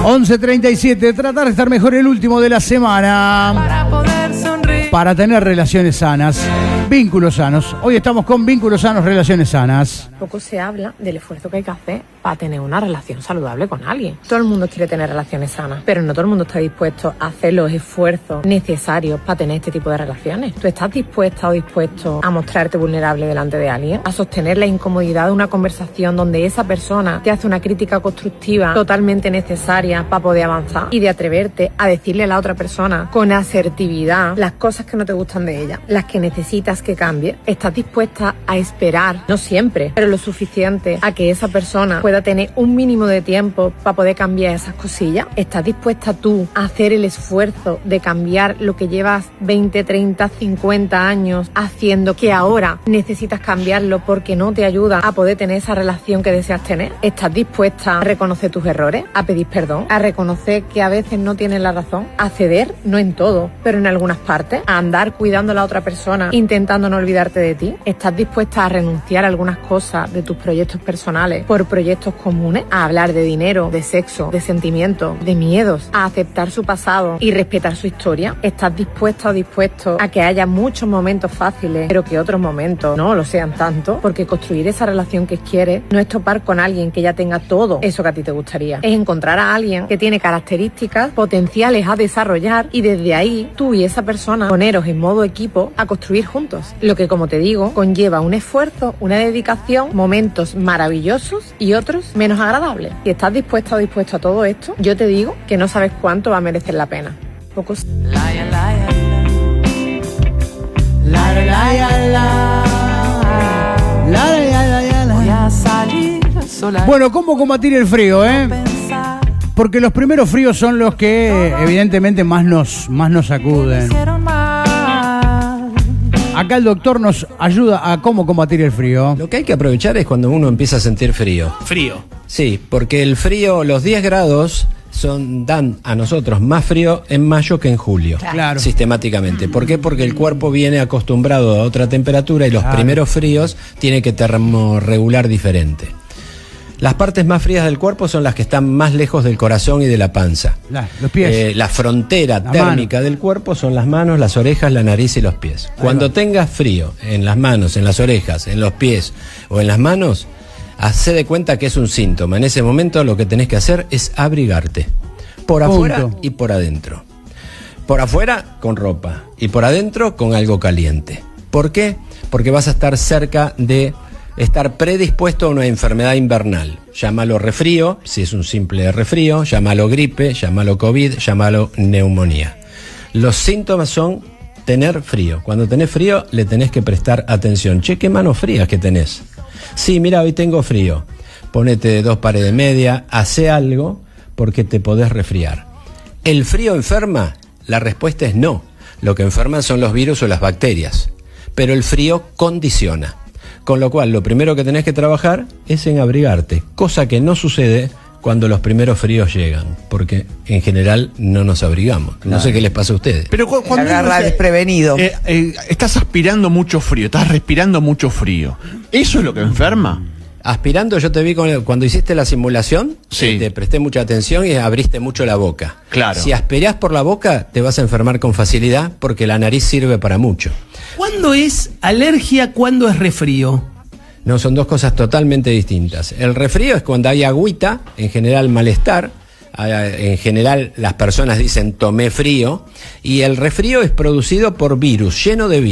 11:37, tratar de estar mejor el último de la semana. Para poder sonreír. Para tener relaciones sanas, vínculos sanos. Hoy estamos con vínculos sanos, relaciones sanas. Poco se habla del esfuerzo que hay que hacer para tener una relación saludable con alguien. Todo el mundo quiere tener relaciones sanas, pero no todo el mundo está dispuesto a hacer los esfuerzos necesarios para tener este tipo de relaciones. ¿Tú estás dispuesta o dispuesto a mostrarte vulnerable delante de alguien? A sostener la incomodidad de una conversación donde esa persona te hace una crítica constructiva totalmente necesaria para poder avanzar, y de atreverte a decirle a la otra persona con asertividad las cosas que no te gustan de ella, las que necesitas que cambie. ¿Estás dispuesta a esperar, no siempre, pero lo suficiente, a que esa persona pueda tener un mínimo de tiempo para poder cambiar esas cosillas? ¿Estás dispuesta tú a hacer el esfuerzo de cambiar lo que llevas 20, 30, 50 años haciendo, que ahora necesitas cambiarlo porque no te ayuda a poder tener esa relación que deseas tener? ¿Estás dispuesta a reconocer tus errores, a pedir perdón, a reconocer que a veces no tienes la razón, a ceder, no en todo, pero en algunas partes, a andar cuidando a la otra persona, intentando no olvidarte de ti? ¿Estás dispuesta a renunciar a algunas cosas de tus proyectos personales por proyectos comunes, a hablar de dinero, de sexo, de sentimientos, de miedos, a aceptar su pasado y respetar su historia? ¿Estás dispuesta o dispuesto a que haya muchos momentos fáciles, pero que otros momentos no lo sean tanto? Porque construir esa relación que quieres no es topar con alguien que ya tenga todo eso que a ti te gustaría. Es encontrar a alguien que tiene características potenciales a desarrollar, y desde ahí tú y esa persona poneros en modo equipo a construir juntos. Lo que, como te digo, conlleva un esfuerzo, una dedicación, momentos maravillosos y otros menos agradables. Si estás dispuesta o dispuesto a todo esto, yo te digo que no sabes cuánto va a merecer la pena. Pocos. Bueno, ¿cómo combatir el frío, Porque los primeros fríos son los que evidentemente más nos sacuden. Acá el doctor nos ayuda a cómo combatir el frío. Lo que hay que aprovechar es cuando uno empieza a sentir frío. Frío. Sí, porque el frío, los 10 grados dan a nosotros más frío en mayo que en julio. Claro. Sistemáticamente. ¿Por qué? Porque el cuerpo viene acostumbrado a otra temperatura y los primeros fríos tiene que termorregular diferente. Las partes más frías del cuerpo son las que están más lejos del corazón y de la panza. Los pies. La frontera térmica del cuerpo son las manos, las orejas, la nariz y los pies. Cuando tengas frío en las manos, en las orejas, en los pies o en las manos, hacé de cuenta que es un síntoma. En ese momento lo que tenés que hacer es abrigarte. Por afuera y por adentro. Por afuera con ropa y por adentro con algo caliente. ¿Por qué? Porque vas a estar cerca de estar predispuesto a una enfermedad invernal. Llámalo resfrío, si es un simple resfrío, llámalo gripe, llámalo COVID, llámalo neumonía. Los síntomas son tener frío. Cuando tenés frío, le tenés que prestar atención. Che, qué manos frías que tenés. Sí, mira, hoy tengo frío. Ponete 2 pares de media, hace algo porque te podés resfriar. ¿El frío enferma? La respuesta es no. Lo que enferman son los virus o las bacterias. Pero el frío condiciona. Con lo cual, lo primero que tenés que trabajar es en abrigarte, cosa que no sucede cuando los primeros fríos llegan, porque en general no nos abrigamos. No sé qué les pasa a ustedes. Pero cuando agarra desprevenido. Estás aspirando mucho frío, estás respirando mucho frío. ¿Eso es lo que enferma? Aspirando, yo te vi cuando hiciste la simulación, sí. Te presté mucha atención y abriste mucho la boca. Claro. Si aspirás por la boca, te vas a enfermar con facilidad porque la nariz sirve para mucho. ¿Cuándo es alergia, cuándo es resfrío? No, son dos cosas totalmente distintas. El resfrío es cuando hay agüita, en general malestar, en general las personas dicen tomé frío, y el resfrío es producido por virus, lleno de virus.